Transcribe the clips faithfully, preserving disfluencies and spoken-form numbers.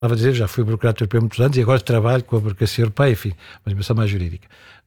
estava a dizer, já fui burocrata europeu há muitos anos e agora trabalho com a burocracia europeia, enfim, uma dimensão mais jurídica.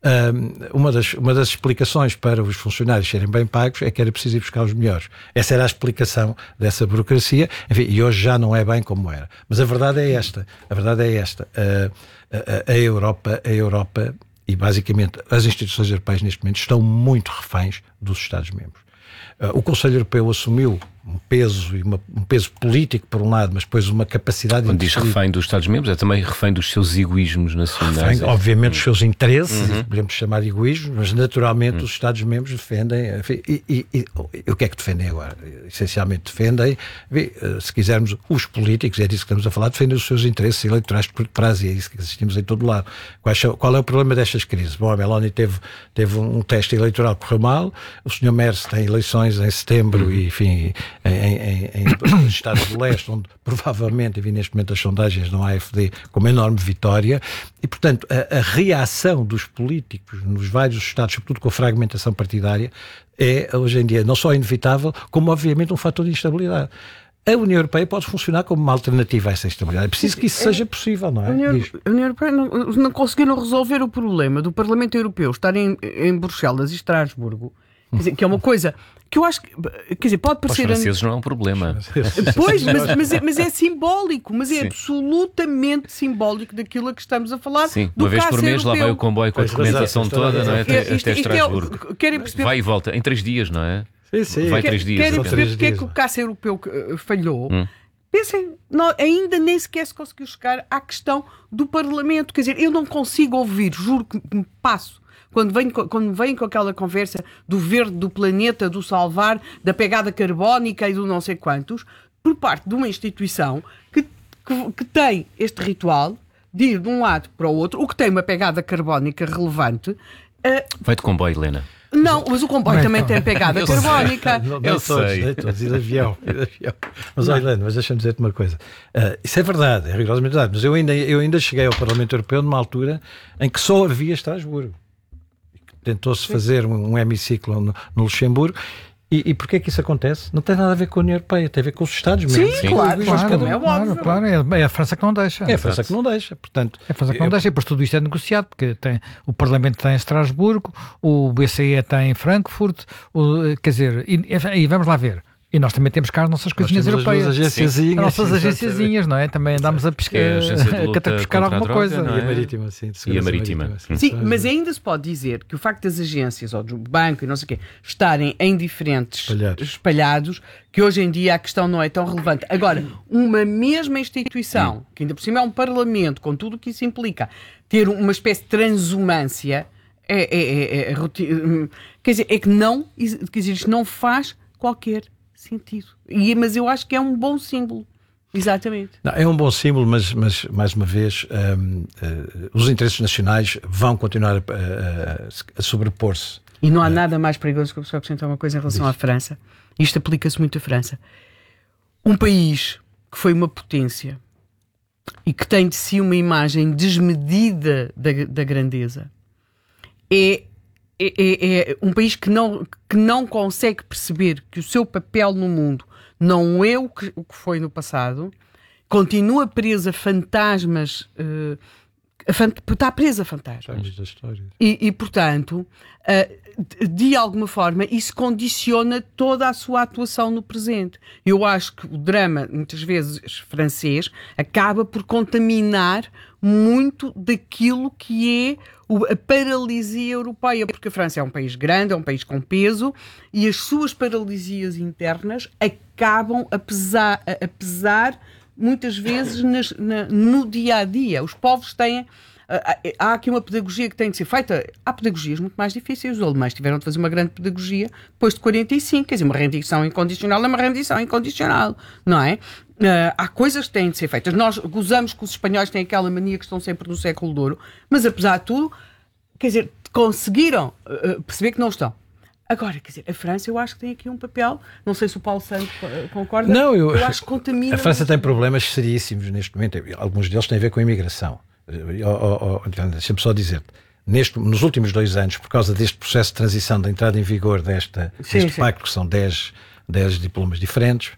Um, uma, das, uma das explicações para os funcionários serem bem pagos é que era preciso ir buscar os melhores. Essa era a explicação dessa burocracia, enfim, e hoje já não é bem como era. Mas a verdade é esta, a verdade é esta, a, a, a Europa, a Europa e basicamente as instituições europeias neste momento estão muito reféns dos Estados-membros. O Conselho Europeu assumiu um peso, e uma, um peso político por um lado, mas depois uma capacidade... Quando diz refém dos Estados-membros, é também refém dos seus egoísmos nacionais. Refém, obviamente, dos seus interesses, uhum. podemos chamar de egoísmos, mas naturalmente uhum. os Estados-membros defendem... Enfim, e, e, e, e o que é que defendem agora? Essencialmente defendem, enfim, se quisermos, os políticos, é disso que estamos a falar, defendem os seus interesses eleitorais de curto prazo, e é isso que assistimos em todo lado. Qual, qual é o problema destas crises? Bom, a Meloni teve, teve um teste eleitoral que correu mal, o senhor Merz tem eleições em setembro, uhum. e enfim... Em, em, em, em Estados do Leste, onde provavelmente, e neste momento as sondagens no A F D com uma enorme vitória, e portanto a, a reação dos políticos nos vários Estados, sobretudo com a fragmentação partidária, é hoje em dia não só inevitável, como obviamente um fator de instabilidade. A União Europeia pode funcionar como uma alternativa a essa instabilidade. É preciso que isso é, seja possível, não é? A União, a União Europeia não, não conseguiram resolver o problema do Parlamento Europeu estar em, em Bruxelas e Estrasburgo, quer dizer, que é uma coisa que eu acho que, quer dizer, pode parecer... Os franceses não é um problema. Pois, mas, mas, é, mas é simbólico, mas é Sim. absolutamente simbólico daquilo a que estamos a falar. Sim, do uma vez por mês lá vai o comboio com a documentação toda, não é? Até, isto, até isto Estrasburgo. É, querem perceber... Vai e volta, em três dias, não é? Sim, sim. Vai três dias. Querem perceber porque é que o caça europeu falhou? Hum. Pensem, não, ainda nem sequer se conseguiu chegar à questão do Parlamento. Quer dizer, eu não consigo ouvir, juro que me passo, Quando vem, quando vem com aquela conversa do verde do planeta, do salvar, da pegada carbónica e do não sei quantos, por parte de uma instituição que, que, que tem este ritual de ir de um lado para o outro, o que tem uma pegada carbónica relevante. Uh, Vai de comboio, Helena. Não, mas o comboio também tem pegada eu carbónica. Não, não todos, sei. todos, e de avião. E de avião. Mas, olha, Helena, mas deixa-me dizer-te uma coisa. Uh, isso é verdade, é rigorosamente verdade, mas eu ainda, eu ainda cheguei ao Parlamento Europeu numa altura em que só havia Estrasburgo. Tentou-se fazer um hemiciclo no, no Luxemburgo. E, e porquê é que isso acontece? Não tem nada a ver com a União Europeia, tem a ver com os Estados Sim, mesmo. Sim, claro, claro, claro, é claro, claro, é a França que não deixa. É a França que não deixa, portanto... É a França que não eu... deixa, e depois tudo isto é negociado, porque tem, o Parlamento está em Estrasburgo, o B C E está em Frankfurt, o, quer dizer, e, e vamos lá ver. E nós também temos cá as nossas coisinhas europeias. As, as nossas agenciazinhas, não é? Também andamos a pescar, a pescar alguma droga, coisa. É? E a marítima, sim. E a marítima. marítima sim, mas ainda se pode dizer que o facto das agências, ou do banco e não sei o quê, estarem em diferentes espalhados. espalhados, que hoje em dia a questão não é tão relevante. Agora, uma mesma instituição, hum. que ainda por cima é um parlamento, com tudo o que isso implica, ter uma espécie de transumância, é, é, é, é, é, quer dizer, é que não, quer dizer, isto não faz qualquer sentido. E, mas eu acho que é um bom símbolo. Exatamente. Não, é um bom símbolo, mas, mas mais uma vez, um, uh, os interesses nacionais vão continuar a, a, a sobrepor-se. E não há uh, nada mais perigoso que eu só acrescentar uma coisa em relação diz. à França. Isto aplica-se muito à França. Um país que foi uma potência e que tem de si uma imagem desmedida da, da grandeza é É, é, é um país que não, que não consegue perceber que o seu papel no mundo não é o que, o que foi no passado, continua preso a fantasmas, uh, a fant- está preso a fantasmas. Da história. E, e, portanto, uh, de alguma forma, isso condiciona toda a sua atuação no presente. Eu acho que o drama, muitas vezes francês, acaba por contaminar muito daquilo que é a paralisia europeia, porque a França é um país grande, é um país com peso, e as suas paralisias internas acabam a pesar, a pesar muitas vezes nas, na, no dia-a-dia. Os povos têm... Há aqui uma pedagogia que tem de ser feita. Há pedagogias muito mais difíceis. Os alemães tiveram de fazer uma grande pedagogia depois de quarenta e cinco, quer dizer, uma rendição incondicional é uma rendição incondicional, não é? Uh, há coisas que têm de ser feitas. Nós gozamos que os espanhóis têm aquela mania que estão sempre no século de ouro, mas apesar de tudo, quer dizer, conseguiram uh, perceber que não estão. Agora, quer dizer, a França eu acho que tem aqui um papel, não sei se o Paulo Santos concorda, não, eu, eu acho que contamina... A França tem problemas seríssimos neste momento, alguns deles têm a ver com a imigração. Oh, oh, oh, deixa-me só dizer-te, neste, nos últimos dois anos, por causa deste processo de transição, da entrada em vigor desta, sim, deste sim. pacto, que são dez diplomas diferentes,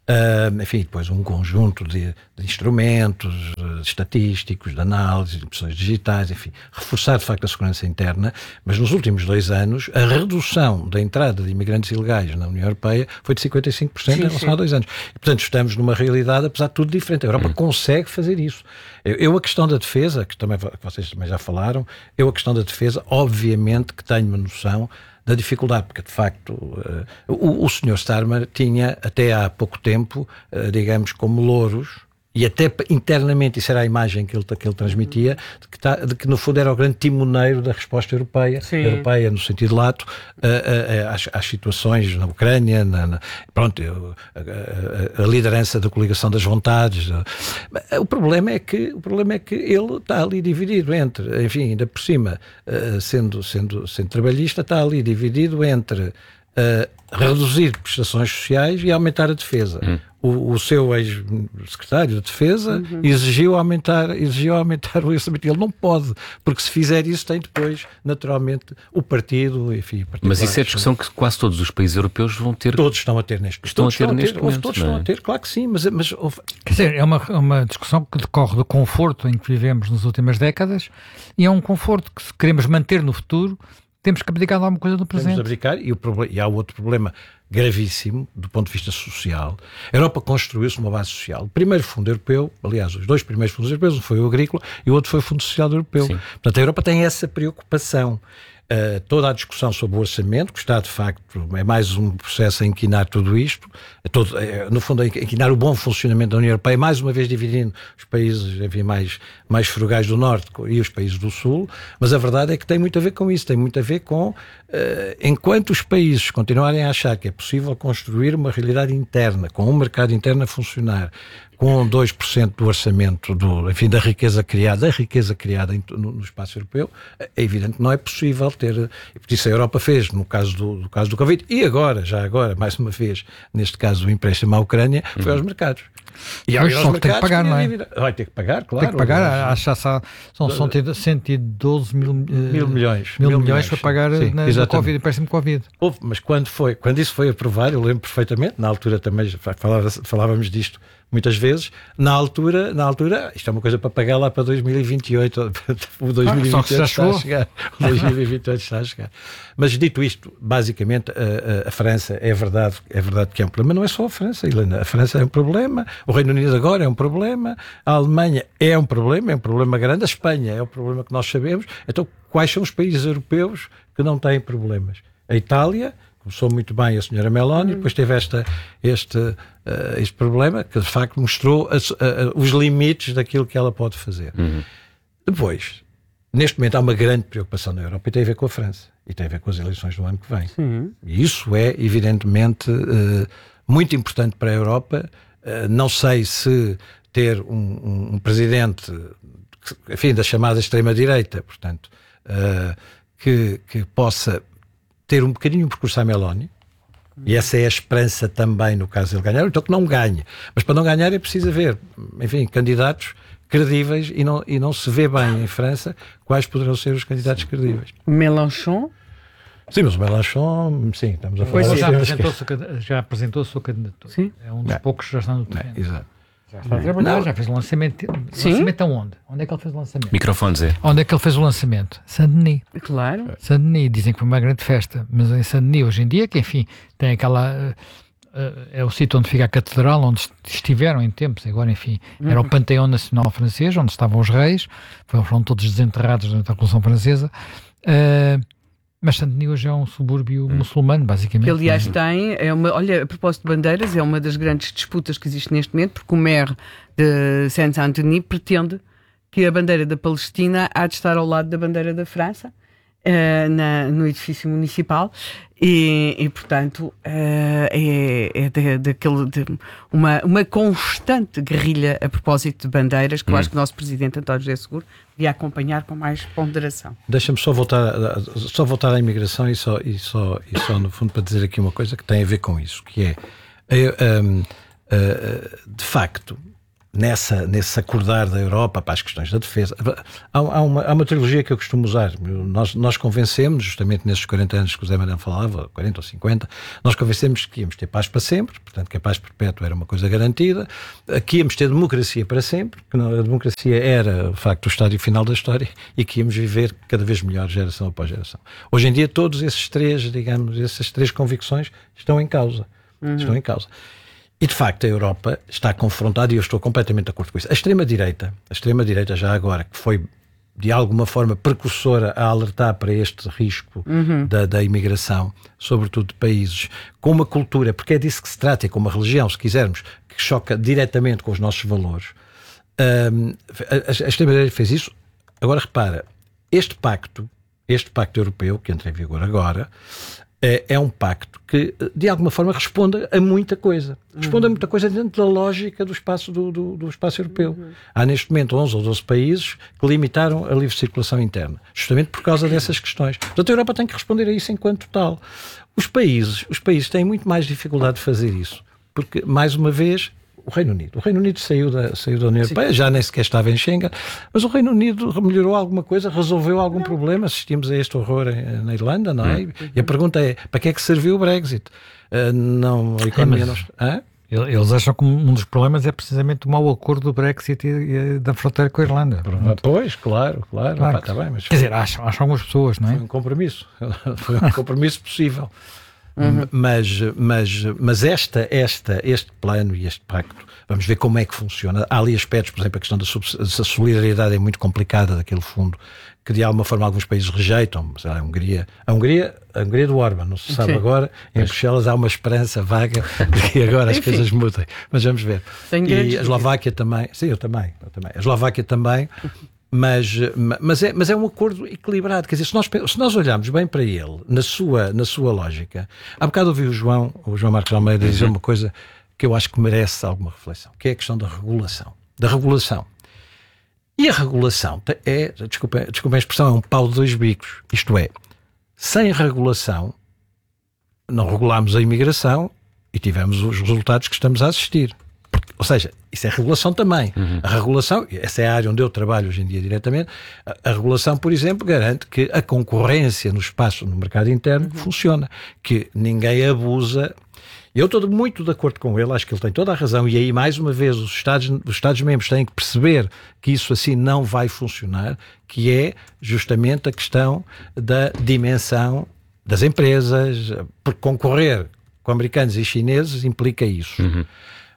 Uh, enfim, depois um conjunto de, de instrumentos uh, estatísticos, de análise, de impressões digitais, enfim, reforçar de facto a segurança interna, mas nos últimos dois anos a redução da entrada de imigrantes ilegais na União Europeia foi de cinquenta e cinco por cento sim, em relação sim. a dois anos. E, portanto, estamos numa realidade, apesar de tudo, diferente. A Europa hum. consegue fazer isso. Eu, eu, a questão da defesa, que, também, que vocês também já falaram, eu a questão da defesa, obviamente que tenho uma noção da dificuldade, porque de facto uh, o, o senhor Starmer tinha até há pouco tempo, uh, digamos, como louros, e até internamente isso era a imagem que ele, que ele transmitia, de que, tá, de que no fundo era o grande timoneiro da resposta europeia, Sim. europeia no sentido lato, uh, uh, uh, às, às situações na Ucrânia, na, na, pronto, a, a, a liderança da coligação das vontades. Uh, o, problema é que, o problema é que ele está ali dividido entre, enfim, ainda por cima, uh, sendo, sendo, sendo trabalhista, está ali dividido entre uh, reduzir prestações sociais e aumentar a defesa. Hum. O, o seu ex-secretário de Defesa uhum. exigiu, aumentar, exigiu aumentar o orçamento. Ele não pode, porque se fizer isso tem depois, naturalmente, o partido, enfim... Mas isso é a discussão que quase todos os países europeus vão ter. Todos estão a ter neste momento. Estão a ter estão neste a ter, momento. Todos estão a ter, claro que sim, mas... mas Quer dizer, é uma, uma discussão que decorre do conforto em que vivemos nas últimas décadas e é um conforto que, se queremos manter no futuro, temos que abdicar de alguma coisa do presente. Temos de abdicar e, o problema, e há outro problema gravíssimo do ponto de vista social. A Europa construiu-se uma base social. O primeiro fundo europeu, aliás, os dois primeiros fundos europeus, um foi o agrícola e o outro foi o Fundo Social Europeu. Sim. Portanto, a Europa tem essa preocupação. Uh, toda a discussão sobre o orçamento, que está de facto, é mais um processo a inquinar tudo isto, é todo, é, no fundo a inquinar o bom funcionamento da União Europeia, mais uma vez dividindo os países, enfim, mais, mais frugais do Norte e os países do Sul, mas a verdade é que tem muito a ver com isso, tem muito a ver com, uh, enquanto os países continuarem a achar que é possível construir uma realidade interna, com um mercado interno a funcionar, com dois por cento do orçamento, do, enfim, da riqueza criada, da riqueza criada em, no, no espaço europeu, é evidente que não é possível ter, e por isso a Europa fez, no caso do, do caso do Covid, e agora, já agora, mais uma vez, neste caso o empréstimo à Ucrânia, foi uhum. aos mercados. E aos mercados tem que pagar, não é? Vai ter que pagar, claro. Tem que pagar, acho que são cento e doze mil, mil milhões. Mil, mil milhões para pagar sim, na, no Covid, empréstimo Covid. Houve, mas quando, foi, quando isso foi aprovado, eu lembro perfeitamente, na altura também falava, falávamos disto muitas vezes, na altura, na altura, isto é uma coisa para pagar lá para dois mil e vinte e oito, o dois mil e vinte e oito ah, está a chegar, o dois mil e vinte e oito está a chegar. Mas dito isto, basicamente a, a, a França é verdade, é verdade que é um problema, mas não é só a França, Helena, a França é um problema, o Reino Unido agora é um problema, a Alemanha é um problema, é um problema grande, a Espanha é um problema que nós sabemos. Então quais são os países europeus que não têm problemas? A Itália, começou muito bem a senhora Meloni, hum. depois teve esta, este, uh, este problema que de facto mostrou as, uh, os limites daquilo que ela pode fazer. Uhum. Depois, neste momento há uma grande preocupação na Europa e tem a ver com a França e tem a ver com as eleições do ano que vem. Sim. E isso é evidentemente uh, muito importante para a Europa. Uh, não sei se ter um, um, um presidente, enfim, da chamada extrema-direita, portanto, uh, que, que possa ter um bocadinho um percurso à Meloni, e essa é a esperança também no caso de ele ganhar, então que não ganhe. Mas para não ganhar é preciso haver, enfim, candidatos credíveis e não, e não se vê bem em França quais poderão ser os candidatos sim. credíveis. Mélenchon? Sim, mas o Mélenchon, sim, estamos a falar... Pois já, apresentou que... já apresentou a sua candidatura. Sim. É um dos é. poucos que já estão no terreno. É, exato. Já está a trabalhar, já fez o lançamento. Sim? Lançamento aonde? Onde é que ele fez o lançamento? Microfones, é. Onde é que ele fez o lançamento? Saint-Denis. Claro. Saint-Denis, dizem que foi uma grande festa, mas em Saint-Denis hoje em dia, que enfim, tem aquela... Uh, é o sítio onde fica a catedral, onde estiveram em tempos, agora enfim, uhum. era o Panteão Nacional Francês, onde estavam os reis, foram todos desenterrados durante a Revolução Francesa. Uh, Mas Saint-Denis hoje é um subúrbio hum. muçulmano, basicamente. Que, aliás, tem, é uma, olha, a propósito de bandeiras, é uma das grandes disputas que existe neste momento, porque o maire de Saint-Denis pretende que a bandeira da Palestina há de estar ao lado da bandeira da França, uh, na, no edifício municipal, e, e portanto, uh, é, é de, daquele, de uma, uma constante guerrilha a propósito de bandeiras, que hum. eu acho que o nosso presidente António José Seguro devia acompanhar com mais ponderação. Deixa-me só voltar, só voltar à imigração e só, e, só, e só, no fundo, para dizer aqui uma coisa que tem a ver com isso, que é, é um, uh, de facto, nessa, nesse acordar da Europa para as questões da defesa. Há, há, uma, há uma trilogia que eu costumo usar. Nós, nós convencemos, justamente nesses quarenta anos que o Zé Manuel falava, quarenta ou cinquenta, nós convencemos que íamos ter paz para sempre, portanto que a paz perpétua era uma coisa garantida, que íamos ter democracia para sempre, que a democracia era, de facto, o estádio final da história e que íamos viver cada vez melhor geração após geração. Hoje em dia todos esses três, digamos, essas três convicções estão em causa. Uhum. Estão em causa. E, de facto, a Europa está confrontada, e eu estou completamente de acordo com isso. A extrema-direita, a extrema-direita já agora, que foi, de alguma forma, precursora a alertar para este risco uhum. da, da imigração, sobretudo de países com uma cultura, porque é disso que se trata, é com uma religião, se quisermos, que choca diretamente com os nossos valores. Um, a, a extrema-direita fez isso. Agora, repara, este pacto, este pacto europeu, que entra em vigor agora, é um pacto que, de alguma forma, responde a muita coisa. Responde a muita coisa dentro da lógica do espaço, do, do, do espaço europeu. Uhum. Há, neste momento, onze ou doze países que limitaram a livre circulação interna, justamente por causa dessas questões. Portanto, a Europa tem que responder a isso enquanto tal. Os países, os países têm muito mais dificuldade de fazer isso, porque, mais uma vez, o Reino Unido. O Reino Unido saiu da, saiu da União Europeia, já nem sequer estava em Schengen, mas o Reino Unido melhorou alguma coisa, resolveu algum não. problema. Assistimos a este horror em, na Irlanda, não é? Uhum. E a pergunta é, para que é que serviu o Brexit? Uh, não, a economia é, mas... não... Hã? Eles acham que um dos problemas é precisamente o mau acordo do Brexit e, e da fronteira com a Irlanda. Ah, pois, claro, claro. claro. Opa, tá bem, mas Quer dizer, acham, acham algumas pessoas, não é? Foi um compromisso. Foi um compromisso possível. Uhum. Mas, mas, mas esta, esta, este plano e este pacto, vamos ver como é que funciona. Há ali aspectos, por exemplo, a questão da, da solidariedade é muito complicada daquele fundo, que de alguma forma alguns países rejeitam. Mas a Hungria, a Hungria, a Hungria do Orban, não se sabe Sim. agora, em mas... Bruxelas há uma esperança vaga de que agora as coisas mudem. Mas vamos ver. E a Eslováquia também, sim, eu também, eu também. A Eslováquia também. Mas, mas, é, mas é um acordo equilibrado. Quer dizer, se nós, se nós olharmos bem para ele, na sua, na sua lógica, há bocado ouvi o João, o João Marcos Almeida dizer uma coisa que eu acho que merece alguma reflexão, que é a questão da regulação. Da regulação. E a regulação é, desculpa, desculpa a expressão, é um pau de dois bicos. Isto é, sem regulação, não regulámos a imigração e tivemos os resultados que estamos a assistir. Ou seja, isso é regulação também. Uhum. A regulação, essa é a área onde eu trabalho hoje em dia diretamente, a, a regulação, por exemplo, garante que a concorrência no espaço, no mercado interno, uhum. funciona, que ninguém abusa. Eu estou muito de acordo com ele, acho que ele tem toda a razão, e aí, mais uma vez, os Estados, os Estados-membros têm que perceber que isso assim não vai funcionar, que é justamente a questão da dimensão das empresas, porque concorrer com americanos e chineses implica isso. Uhum.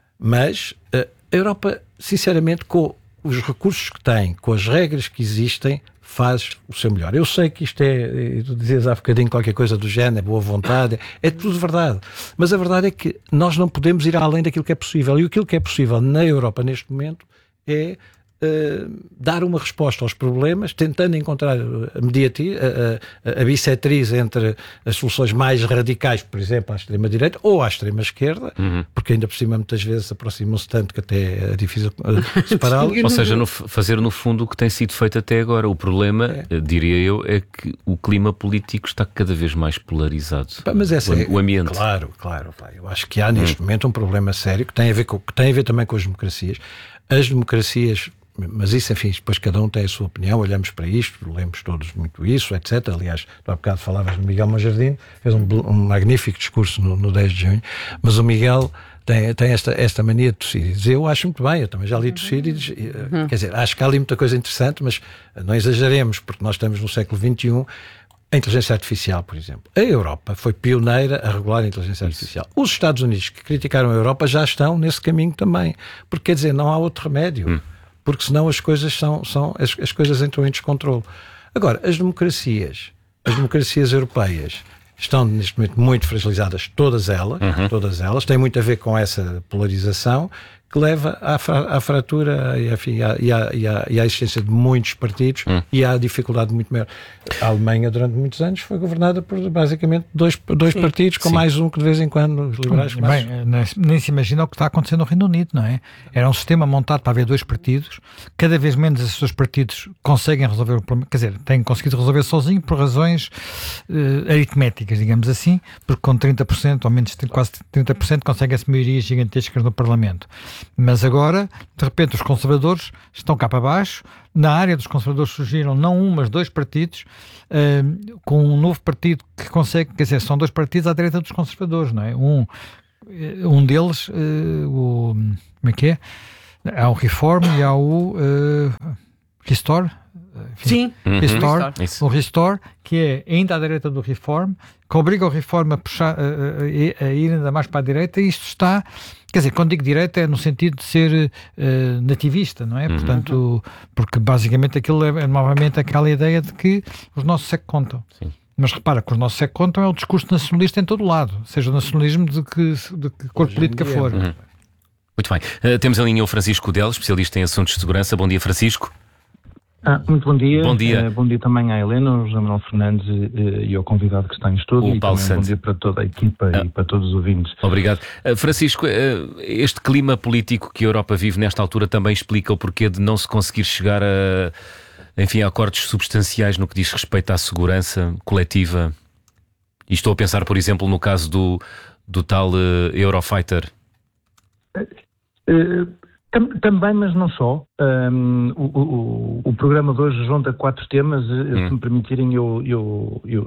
Mas a Europa, sinceramente, com os recursos que tem, com as regras que existem, faz o seu melhor. Eu sei que isto é, tu dizias há bocadinho qualquer coisa do género, boa vontade, é tudo verdade. Mas a verdade é que nós não podemos ir além daquilo que é possível. E aquilo que é possível na Europa neste momento é uh, dar uma resposta aos problemas, tentando encontrar a, mediati- a, a, a bissetriz entre as soluções mais radicais, por exemplo, à extrema-direita ou à extrema-esquerda, uhum. porque ainda por cima muitas vezes aproximam-se tanto que até é difícil uh, separá-los. Ou seja, no, fazer no fundo o que tem sido feito até agora. O problema, é. diria eu, é que o clima político está cada vez mais polarizado. Mas essa o, é, o ambiente. Claro, claro. Eu acho que há neste uhum. momento um problema sério que tem a ver com, que tem a ver também com as democracias. As democracias, mas isso, enfim, depois cada um tem a sua opinião, olhamos para isto, lemos todos muito isso, etcétera. Aliás, tu há bocado falavas do Miguel Monjardim, fez um, um magnífico discurso no, no dez de junho, mas o Miguel tem, tem esta, esta mania de tossir e dizer, eu acho muito bem, eu também já li tossir e diz, uhum. quer dizer, acho que há ali muita coisa interessante, mas não exageremos, porque nós estamos no século vinte e um. A inteligência artificial, por exemplo. A Europa foi pioneira a regular a inteligência artificial. Os Estados Unidos, que criticaram a Europa, já estão nesse caminho também. Porque, quer dizer, não há outro remédio. Hum. Porque senão as coisas, são, são, as, as coisas entram em descontrole. Agora, as democracias, as democracias europeias estão neste momento muito fragilizadas, todas elas, uhum. todas elas, tem muito a ver com essa polarização que leva à, fra- à fratura e, enfim, à, e, à, e, à, e à existência de muitos partidos hum. e à dificuldade muito maior. A Alemanha, durante muitos anos, foi governada por basicamente dois, dois partidos, com Sim. mais um que de vez em quando os liberais Bem, mais... nem se imagina o que está acontecendo no Reino Unido, não é? Era um sistema montado para haver dois partidos, cada vez menos esses dois partidos conseguem resolver o problema, quer dizer, têm conseguido resolver sozinho por razões uh, aritméticas, digamos assim, porque com trinta por cento ou menos quase trinta por cento conseguem-se maiorias gigantescas no Parlamento. Mas agora, de repente, os conservadores estão cá para baixo. Na área dos conservadores surgiram não um, mas dois partidos, uh, com um novo partido que consegue, quer dizer, são dois partidos à direita dos conservadores, não é? Um, um deles, uh, o, como é que é? Há o Reform e há o uh, Restore. Sim, Restore, uhum. o Restore, que é ainda à direita do Reform, que obriga o Reform a, puxar, a, a, a ir ainda mais para a direita, e isto está, quer dizer, quando digo direita é no sentido de ser uh, nativista, não é? Uhum. Portanto, porque basicamente aquilo é, é novamente aquela ideia de que os nossos é que contam. Sim. Mas repara que os nossos é que contam é o discurso nacionalista em todo o lado, seja o nacionalismo de que, de que cor política for. Uhum. Muito bem. Uh, temos em linha o Francisco Del, especialista em assuntos de segurança. Bom dia, Francisco. Ah, muito bom dia. Bom dia. Uh, bom dia também à Helena, ao José Manuel Fernandes uh, e ao convidado que está em estúdio. O e Paulo também Santos. Bom dia para toda a equipa ah. e para todos os ouvintes. Obrigado. Uh, Francisco, uh, este clima político que a Europa vive nesta altura também explica o porquê de não se conseguir chegar a, enfim, a acordos substanciais no que diz respeito à segurança coletiva. E estou a pensar, por exemplo, no caso do, do tal uh, Eurofighter. Uh, Também, mas não só. Um, o, o, o programa de hoje junta quatro temas. Hum. Se me permitirem, eu, eu, eu,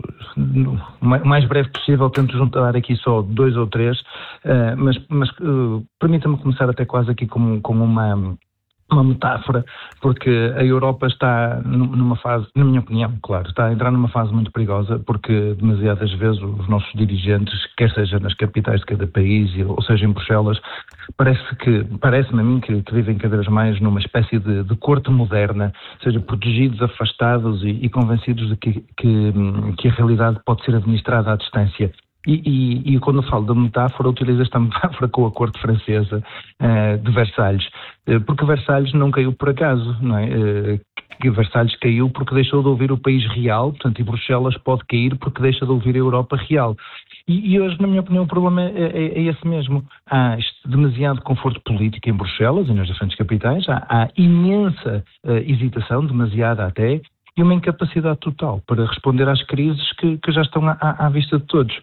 o mais breve possível, tento juntar aqui só dois ou três, uh, mas, mas uh, permita-me começar até quase aqui com, com uma, uma metáfora, porque a Europa está numa fase, na minha opinião, claro, está a entrar numa fase muito perigosa, porque demasiadas vezes os nossos dirigentes, quer seja nas capitais de cada país, ou seja em Bruxelas, Parece que, parece-me a mim que, que vivem cada vez mais numa espécie de, de corte moderna, seja protegidos, afastados e, e convencidos de que, que, que a realidade pode ser administrada à distância. E, e, e quando eu falo da metáfora, utilizo esta metáfora com a corte francesa uh, de Versalhes, uh, porque Versalhes não caiu por acaso, não é? Uh, que Versalhes caiu porque deixou de ouvir o país real, portanto, e Bruxelas pode cair porque deixa de ouvir a Europa real. E, e hoje, na minha opinião, o problema é, é, é esse mesmo. Há demasiado conforto político em Bruxelas e nas diferentes capitais, há, há imensa uh, hesitação, demasiada até, e uma incapacidade total para responder às crises que, que já estão à, à vista de todos.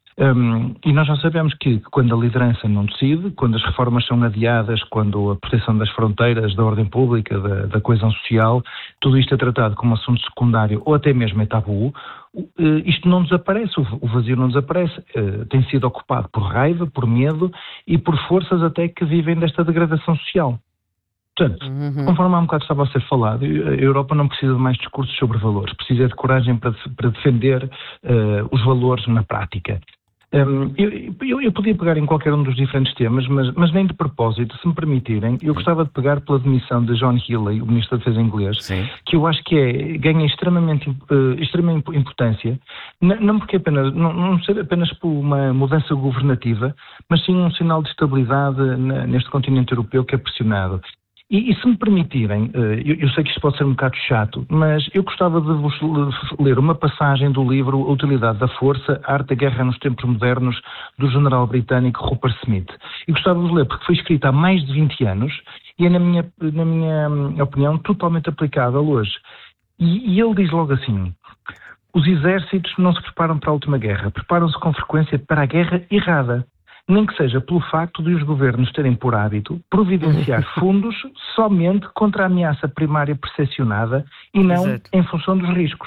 Um, e nós já sabemos que quando a liderança não decide, quando as reformas são adiadas, quando a proteção das fronteiras, da ordem pública, da, da coesão social, tudo isto é tratado como assunto secundário ou até mesmo é tabu, uh, isto não desaparece, o vazio não desaparece, uh, tem sido ocupado por raiva, por medo e por forças até que vivem desta degradação social. Portanto, uhum. conforme há um bocado estava a ser falado, a Europa não precisa de mais discursos sobre valores, precisa de coragem para, para defender uh, os valores na prática. Um, eu, eu, eu podia pegar em qualquer um dos diferentes temas, mas, mas nem de propósito, se me permitirem, eu gostava de pegar pela demissão de John Healey, o Ministro da Defesa inglês, Sim. que eu acho que é, ganha extremamente, uh, extrema importância, não, não porque apenas, não, não ser apenas por uma mudança governativa, mas sim um sinal de estabilidade na, neste continente europeu que é pressionado. E, e se me permitirem, eu, eu sei que isto pode ser um bocado chato, mas eu gostava de vos ler uma passagem do livro A Utilidade da Força, a Arte da Guerra nos Tempos Modernos, do general britânico Rupert Smith. E gostava de vos ler porque foi escrito há mais de vinte anos e é, na minha, na minha opinião, totalmente aplicável hoje. E, e ele diz logo assim: os exércitos não se preparam para a última guerra, preparam-se com frequência para a guerra errada. Nem que seja pelo facto de os governos terem por hábito providenciar fundos somente contra a ameaça primária percepcionada e não Exato. Em função dos riscos.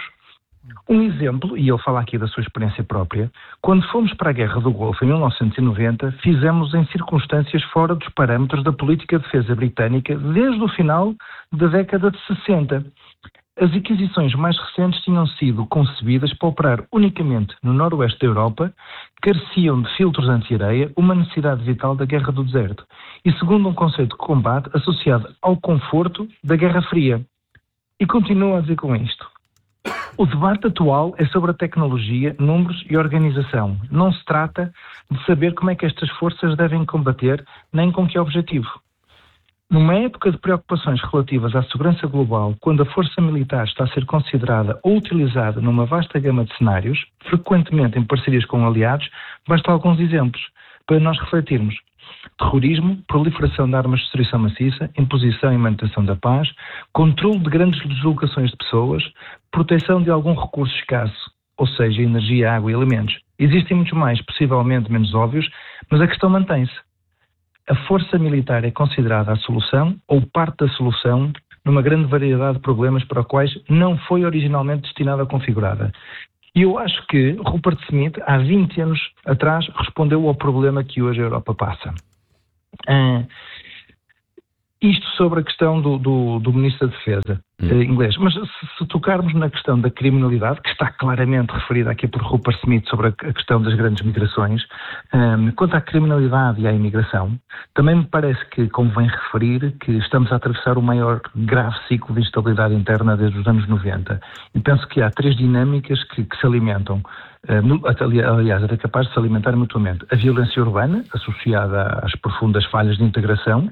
Um exemplo, e ele fala aqui da sua experiência própria, quando fomos para a Guerra do Golfo em mil novecentos e noventa, fizemos em circunstâncias fora dos parâmetros da política de defesa britânica desde o final da década de sessenta. As aquisições mais recentes tinham sido concebidas para operar unicamente no noroeste da Europa, careciam de filtros anti-areia, uma necessidade vital da Guerra do Deserto, e segundo um conceito de combate associado ao conforto da Guerra Fria. E continuo a dizer com isto: o debate atual é sobre a tecnologia, números e organização. Não se trata de saber como é que estas forças devem combater, nem com que objetivo. Numa época de preocupações relativas à segurança global, quando a força militar está a ser considerada ou utilizada numa vasta gama de cenários, frequentemente em parcerias com aliados, basta alguns exemplos para nós refletirmos. Terrorismo, proliferação de armas de destruição maciça, imposição e manutenção da paz, controle de grandes deslocações de pessoas, proteção de algum recurso escasso, ou seja, energia, água e alimentos. Existem muitos mais, possivelmente menos óbvios, mas a questão mantém-se. a força militar é considerada a solução ou parte da solução numa grande variedade de problemas para os quais não foi originalmente destinada a configurada. E eu acho que Rupert Smith, há vinte anos atrás, respondeu ao problema que hoje a Europa passa. Uh, Isto sobre a questão do, do, do Ministro da Defesa hum. eh, inglês. Mas se, se tocarmos na questão da criminalidade, que está claramente referida aqui por Rupert Smith sobre a, a questão das grandes migrações, um, quanto à criminalidade e à imigração, também me parece que convém referir que estamos a atravessar o maior grave ciclo de instabilidade interna desde os anos noventa. E penso que há três dinâmicas que, que se alimentam. Uh, aliás, era capaz de se alimentar mutuamente. A violência urbana, associada às profundas falhas de integração,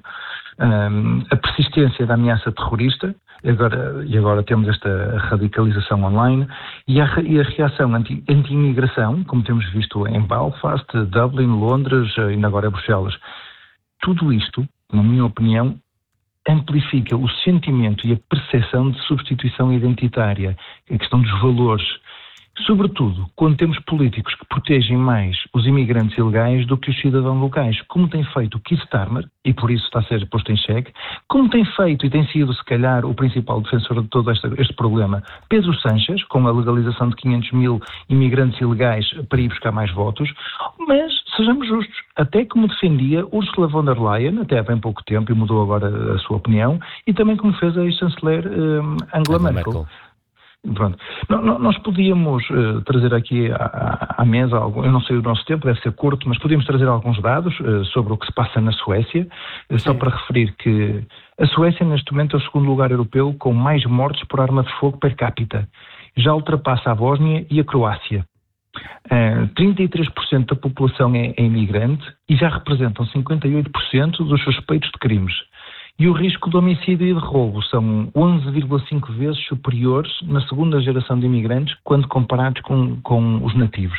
Um, a persistência da ameaça terrorista, e agora, e agora temos esta radicalização online, e a, e a reação anti, anti-imigração, como temos visto em Belfast, Dublin, Londres e ainda agora Bruxelas. Tudo isto, na minha opinião, amplifica o sentimento e a percepção de substituição identitária, a questão dos valores, sobretudo quando temos políticos que protegem mais os imigrantes ilegais do que os cidadãos locais, como tem feito o Keir Starmer, e por isso está a ser posto em xeque, como tem feito e tem sido, se calhar, o principal defensor de todo este, este problema, Pedro Sánchez, com a legalização de quinhentos mil imigrantes ilegais para ir buscar mais votos, mas, sejamos justos, até como defendia Ursula von der Leyen, até há bem pouco tempo, e mudou agora a sua opinião, e também como fez a ex-chanceler um, Angela Merkel. Merkel. Pronto. Nós podíamos uh, trazer aqui à, à mesa, algo, eu não sei o nosso tempo, deve ser curto, mas podíamos trazer alguns dados uh, sobre o que se passa na Suécia, uh, só para referir que a Suécia neste momento é o segundo lugar europeu com mais mortes por arma de fogo per capita. Já ultrapassa a Bósnia e a Croácia. Uh, trinta e três por cento da população é, é imigrante e já representam cinquenta e oito por cento dos suspeitos de crimes. E o risco de homicídio e de roubo são onze vírgula cinco vezes superiores na segunda geração de imigrantes quando comparados com, com os nativos.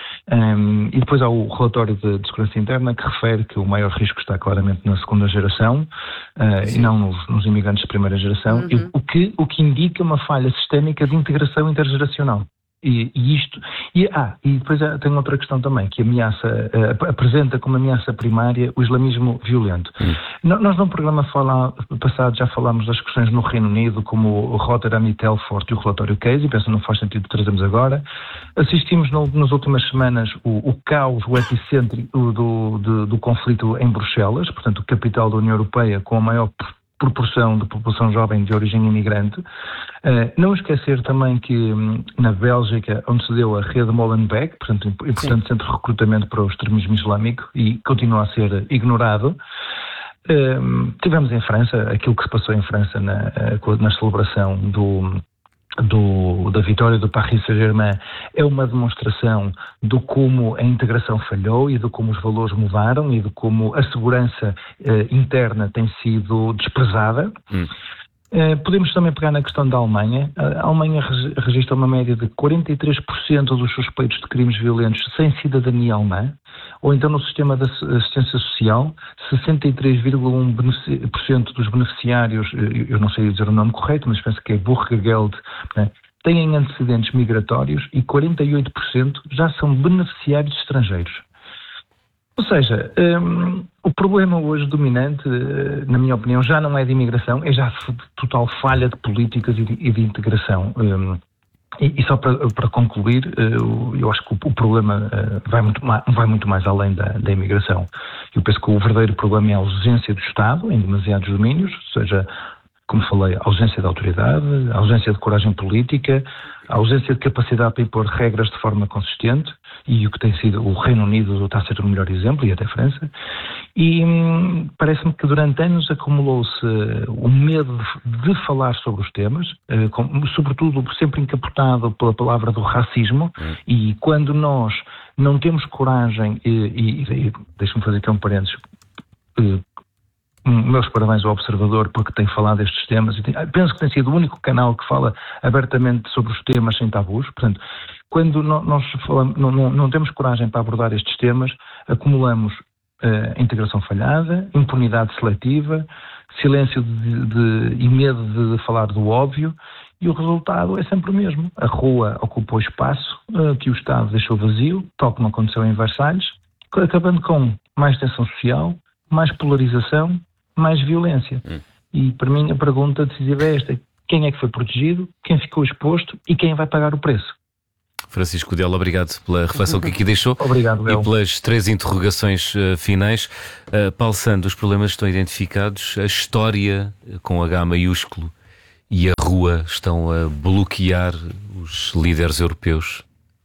Um, e depois há o relatório de, de segurança interna que refere que o maior risco está claramente na segunda geração uh, e não nos, nos imigrantes de primeira geração, uhum. e, o, que, o que indica uma falha sistémica de integração intergeracional. E, e isto, e, ah, e depois tem outra questão também, que ameaça, uh, apresenta como ameaça primária o islamismo violento. Hum. No, nós num programa fala, passado já falámos das questões no Reino Unido, como o Rotterdam e Telfort e o relatório Casey, penso que não faz sentido trazermos agora. Assistimos no, nas últimas semanas o, o caos, o epicentro do, do, do conflito em Bruxelas, portanto o capital da União Europeia com a maior proporção de população jovem de origem imigrante. Uh, não esquecer também que um, na Bélgica, onde se deu a rede Molenbeek, portanto, importante centro de recrutamento para o extremismo islâmico, e continua a ser ignorado. Uh, tivemos em França aquilo que se passou em França na, na celebração do... Do, da vitória do Paris Saint-Germain é uma demonstração do como a integração falhou e de como os valores mudaram e de como a segurança eh, interna tem sido desprezada. Hum. Eh, podemos também pegar na questão da Alemanha. A Alemanha registra uma média de quarenta e três por cento dos suspeitos de crimes violentos sem cidadania alemã, ou então no sistema de assistência social, sessenta e três vírgula um por cento dos beneficiários, eu não sei dizer o nome correto, mas penso que é Bürgergeld, né, têm antecedentes migratórios e quarenta e oito por cento já são beneficiários estrangeiros. Ou seja, um, o problema hoje dominante, na minha opinião, já não é de imigração, é já de total falha de políticas e de, e de integração. Um, e, e só para, para concluir, uh, eu acho que o, o problema uh, vai, muito mais, vai muito mais além da, da imigração. Eu penso que o verdadeiro problema é a ausência do Estado em demasiados domínios, ou seja, como falei, a ausência de autoridade, a ausência de coragem política, a ausência de capacidade para impor regras de forma consistente, e o que tem sido, o Reino Unido está a ser o melhor exemplo, e até a França, e hum, parece-me que durante anos acumulou-se o medo de, de falar sobre os temas, eh, com, sobretudo sempre encapotado pela palavra do racismo, hum. e quando nós não temos coragem, e, e, e deixa-me fazer aqui um parênteses, eh, meus parabéns ao Observador porque tem falado destes temas e tem, penso que tem sido o único canal que fala abertamente sobre os temas sem tabus. Portanto, quando nós falamos, não, não, não temos coragem para abordar estes temas, acumulamos uh, integração falhada, impunidade seletiva, silêncio de, de, e medo de falar do óbvio, e o resultado é sempre o mesmo. A rua ocupou espaço uh, que o Estado deixou vazio, tal como aconteceu em Versalhes, acabando com mais tensão social, mais polarização, mais violência. Hum. E para mim a pergunta decisiva é esta: quem é que foi protegido, quem ficou exposto e quem vai pagar o preço? Francisco Godel, obrigado pela reflexão que aqui deixou. Obrigado, Léo. E pelas três interrogações uh, finais. Uh, Paulo Santos, os problemas estão identificados, a história com H maiúsculo e a rua estão a bloquear os líderes europeus?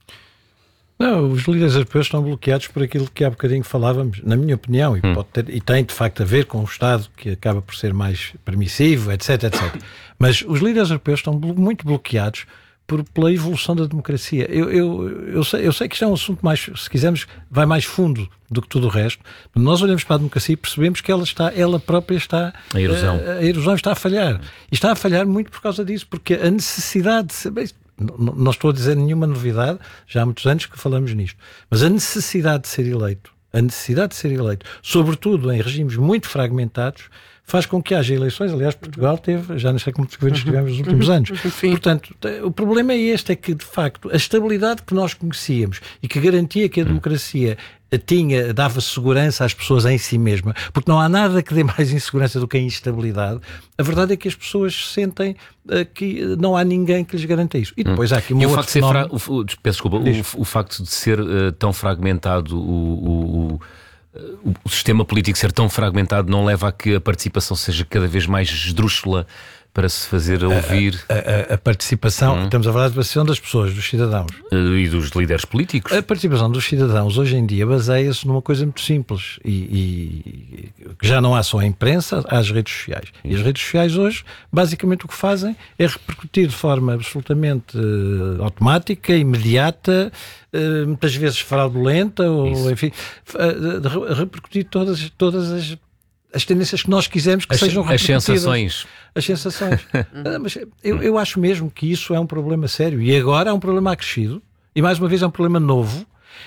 Não, os líderes europeus estão bloqueados por aquilo que há bocadinho falávamos, na minha opinião, e, hum. pode ter, e tem de facto a ver com o Estado que acaba por ser mais permissivo, etc, etcétera. Mas os líderes europeus estão muito bloqueados por, pela evolução da democracia. Eu, eu, eu, sei, eu sei que isto é um assunto mais, se quisermos, vai mais fundo do que tudo o resto. Nós olhamos para a democracia e percebemos que ela está, ela própria está... A erosão. A, a erosão está a falhar. E está a falhar muito por causa disso, porque a necessidade de saber... Não, não estou a dizer nenhuma novidade, já há muitos anos que falamos nisto, mas a necessidade de ser eleito, a necessidade de ser eleito, sobretudo em regimes muito fragmentados, faz com que haja eleições. Aliás, Portugal teve, já não sei como governos tivemos nos últimos anos. Portanto, o problema é este, é que de facto a estabilidade que nós conhecíamos e que garantia que a democracia tinha, dava segurança às pessoas em si mesma, porque não há nada que dê mais insegurança do que a instabilidade. A verdade é que as pessoas sentem uh, que não há ninguém que lhes garanta isso. E depois há aqui uma e o outra facto de ser fra... o, peço desculpa, o, o facto de ser uh, tão fragmentado, o, o, o, o sistema político ser tão fragmentado, não leva a que a participação seja cada vez mais esdrúxula para se fazer ouvir? A, a, a participação, hum. estamos a falar da participação das pessoas, dos cidadãos. E dos líderes políticos. A participação dos cidadãos hoje em dia baseia-se numa coisa muito simples e, e já não há só a imprensa, há as redes sociais. E as redes sociais hoje, basicamente o que fazem é repercutir de forma absolutamente uh, automática, imediata, uh, muitas vezes fraudulenta, ou Isso. enfim, uh, repercutir todas, todas as as tendências que nós quisermos que as, sejam repercutidas. As sensações. As sensações. ah, mas eu, eu acho mesmo que isso é um problema sério. E agora é um problema acrescido. E mais uma vez é um problema novo.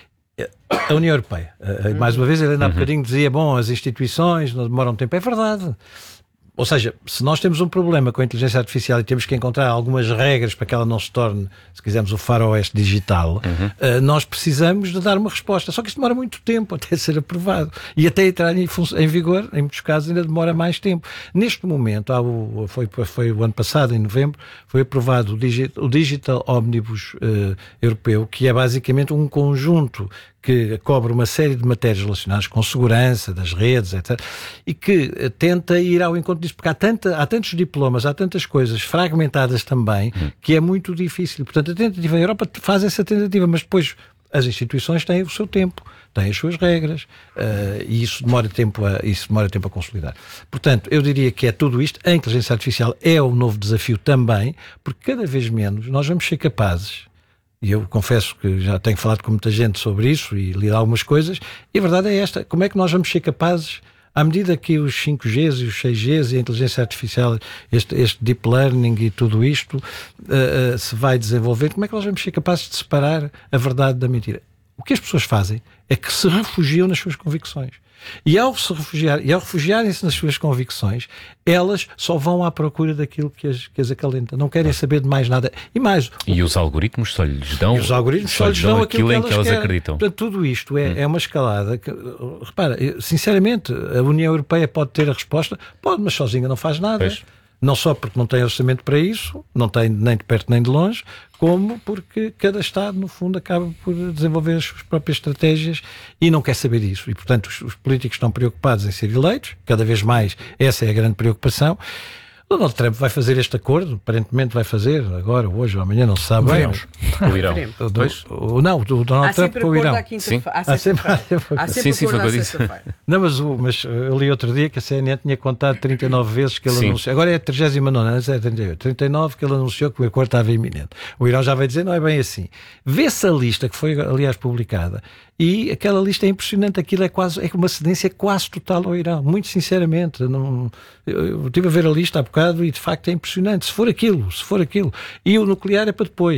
A União Europeia. Uh, mais uma vez, ele ainda há bocadinho dizia, bom, as instituições não demoram tempo. É verdade. Ou seja, se nós temos um problema com a inteligência artificial e temos que encontrar algumas regras para que ela não se torne, se quisermos, o faroeste digital, uhum. uh, nós precisamos de dar uma resposta. Só que isso demora muito tempo até ser aprovado. E até entrar em, em vigor, em muitos casos, ainda demora mais tempo. Neste momento, há o, foi, foi o ano passado, em novembro, foi aprovado o, Digi, o Digital Omnibus uh, Europeu, que é basicamente um conjunto que cobre uma série de matérias relacionadas com segurança das redes, etcétera, e que tenta ir ao encontro disso, porque há, tanta, há tantos diplomas, há tantas coisas fragmentadas também, hum. que é muito difícil. Portanto, a tentativa, a Europa faz essa tentativa, mas depois as instituições têm o seu tempo, têm as suas regras, uh, e isso demora, tempo a, isso demora tempo a consolidar. Portanto, eu diria que é tudo isto. A inteligência artificial é um novo desafio também, porque cada vez menos nós vamos ser capazes, e eu confesso que já tenho falado com muita gente sobre isso e lido algumas coisas, e a verdade é esta: como é que nós vamos ser capazes, à medida que os cinco Gs e os seis Gs e a inteligência artificial, este, este deep learning e tudo isto uh, uh, se vai desenvolver, como é que nós vamos ser capazes de separar a verdade da mentira? O que as pessoas fazem é que se refugiam nas suas convicções. E ao se refugiar, e ao refugiarem-se nas suas convicções, elas só vão à procura daquilo que as, que as acalenta. Não querem saber de mais nada. E mais... E os algoritmos só lhes dão, e os algoritmos só lhes dão aquilo, aquilo em que elas querem. acreditam. Portanto, tudo isto é, hum. é uma escalada que, repara, sinceramente, a União Europeia pode ter a resposta, pode, mas sozinha não faz nada. Pois. Não só porque não tem orçamento para isso, não tem nem de perto nem de longe, como porque cada Estado, no fundo, acaba por desenvolver as suas próprias estratégias e não quer saber disso. E, portanto, os, os políticos estão preocupados em ser eleitos, cada vez mais essa é a grande preocupação. Donald Trump vai fazer este acordo, aparentemente vai fazer, agora, hoje ou amanhã, não se sabe bem. O Irão. O, do, o, não, o Donald há Trump com o Irão. Sim. Há sempre, há sempre, há sempre sim, sim, foi Não, mas, o, mas eu li outro dia que a C N N tinha contado trinta e nove vezes que ele sim. anunciou. Agora é a trigésima nona, antes é trinta e oito. trinta e nove que ele anunciou que o acordo estava iminente. O Irão já vai dizer, não é bem assim. Vê-se a lista que foi, aliás, publicada, e aquela lista é impressionante. Aquilo é quase, é uma cedência quase total ao Irão, muito sinceramente. Não, eu, eu estive a ver a lista há bocado e de facto é impressionante. Se for aquilo, se for aquilo. E o nuclear é para depois.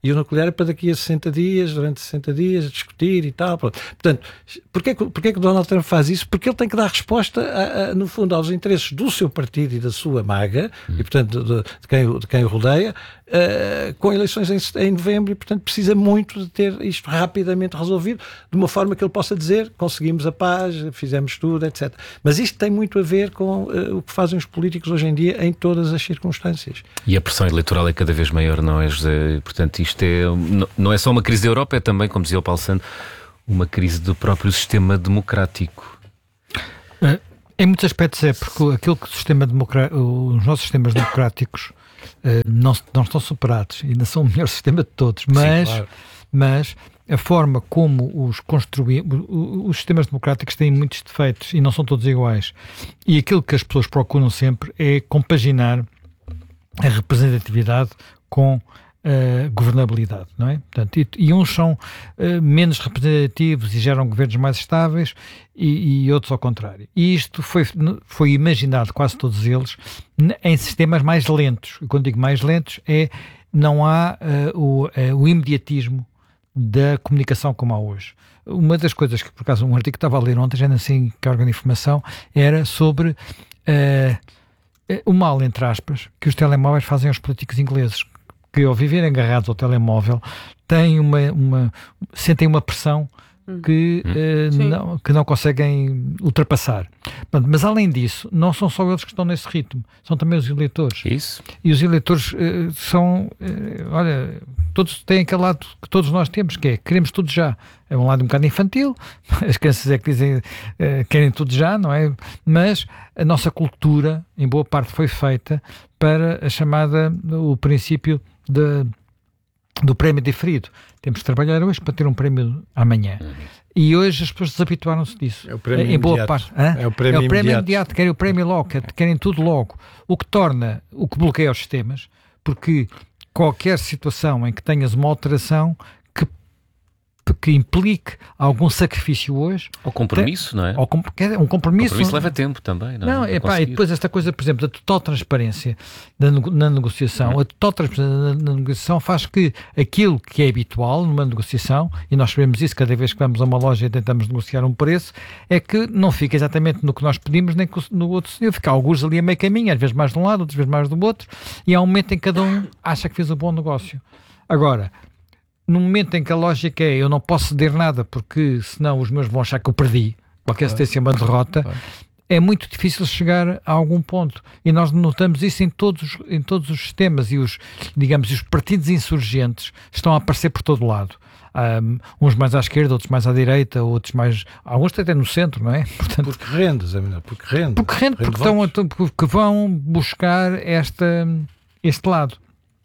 E o nuclear é para daqui a sessenta dias, durante sessenta dias, a discutir e tal. Pronto. Portanto, porquê que, porquê que o Donald Trump faz isso? Porque ele tem que dar resposta, a, a, no fundo, aos interesses do seu partido e da sua maga, hum. e, portanto, de, de, quem, de quem o rodeia, uh, com eleições em, em novembro, e, portanto, precisa muito de ter isto rapidamente resolvido, de uma forma que ele possa dizer, conseguimos a paz, fizemos tudo, etcétera. Mas isto tem muito a ver com uh, o que fazem os políticos hoje em dia em todas as circunstâncias. E a pressão eleitoral é cada vez maior, não é, José? Portanto, isto é, não é só uma crise da Europa, é também, como dizia o Paulo Santos, uma crise do próprio sistema democrático. Uh, em muitos aspectos é, porque aquilo que o sistema democrático, os nossos sistemas democráticos uh, não, não estão superados, ainda são o melhor sistema de todos, mas, Sim, claro. mas a forma como os construímos, os sistemas democráticos têm muitos defeitos e não são todos iguais. E aquilo que as pessoas procuram sempre é compaginar a representatividade com a governabilidade, não é? Portanto, e, e uns são uh, menos representativos e geram governos mais estáveis e, e outros ao contrário. E isto foi, foi imaginado, quase todos eles, em sistemas mais lentos. E quando digo mais lentos, é não há uh, o, uh, o imediatismo da comunicação como há hoje. Uma das coisas que, por acaso, um artigo que estava a ler ontem, já não sei em que órgão de informação, era sobre uh, o mal, entre aspas, que os telemóveis fazem aos políticos ingleses, que ao viverem agarrados ao telemóvel têm uma, uma, sentem uma pressão que, hum. uh, não, que não conseguem ultrapassar. Mas além disso, não são só eles que estão nesse ritmo, são também os eleitores. Isso. E os eleitores uh, são, uh, olha, todos têm aquele lado que todos nós temos, que é, queremos tudo já. É um lado um bocado infantil, as crianças é que dizem, uh, querem tudo já, não é? Mas a nossa cultura, em boa parte, foi feita para a chamada, o princípio de, do prémio diferido. Temos que trabalhar hoje para ter um prémio amanhã. Uhum. E hoje as pessoas desabituaram-se disso. É o prémio em boa imediato. Parte. Hã? É o prémio, é o prémio imediato. imediato. Querem o prémio logo, querem tudo logo. O que torna, o que bloqueia os sistemas, porque qualquer situação em que tenhas uma alteração que, que implique algum sacrifício hoje... Ou compromisso, tem, não é? Ou com, um compromisso... O compromisso leva tempo também, não é? Não, é pá, e depois esta coisa, por exemplo, da total transparência na, na negociação. Hum. A total transparência na, na negociação faz que aquilo que é habitual numa negociação, e nós sabemos isso cada vez que vamos a uma loja e tentamos negociar um preço, é que não fica exatamente no que nós pedimos nem no outro senhor. Fica alguns ali a meio caminho, às vezes mais de um lado, outras vezes mais do outro, e há um momento em que cada um acha que fez um bom negócio. Agora, no momento em que a lógica é eu não posso ceder nada porque senão os meus vão achar que eu perdi, qualquer cedência é uma derrota, é muito difícil chegar a algum ponto. E nós notamos isso em todos, em todos os sistemas e os, digamos, os partidos insurgentes estão a aparecer por todo lado. Um, uns mais à esquerda, outros mais à direita, outros mais... Alguns até no centro, não é? Portanto, porque rende, porque rende. Porque rende, porque, estão, porque vão buscar esta, este lado.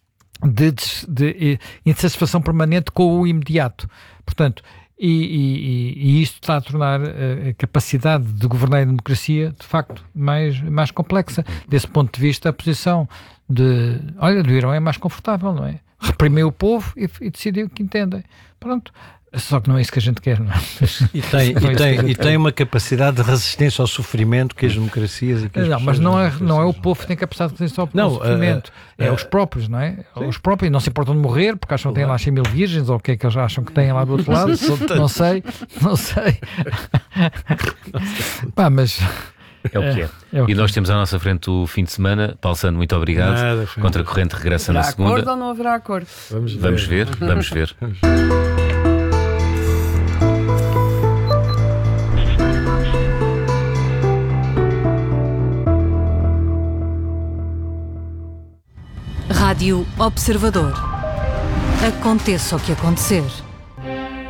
De, de, de insatisfação permanente com o imediato. Portanto, e, e, e isto está a tornar a, a capacidade de governar a democracia, de facto, mais, mais complexa. Desse ponto de vista, a posição de, olha, do Irão é mais confortável, não é? Reprimir o povo e, e decidir o que entendem. Pronto. Só que não é isso que a gente quer, não é? E tem, e tem, e tem uma capacidade de resistência ao sofrimento que as democracias e que as Não, mas não é, não é o povo que tem capacidade de resistência ao não, sofrimento. Uh, uh, é os próprios, não é? Sim. Os próprios não se importam de morrer porque acham que têm lá cem mil virgens ou o que é que eles acham que têm lá do outro lado. Não sei, não sei. Pá, mas... É o que é. é, é o e nós temos à nossa frente o fim de semana. Paulo Santos, muito obrigado. Nada, Contracorrente regressa haverá na segunda. Acordo ou não haverá acordo? Vamos ver. Vamos ver. Vamos ver. Rádio Observador. Aconteça o que acontecer.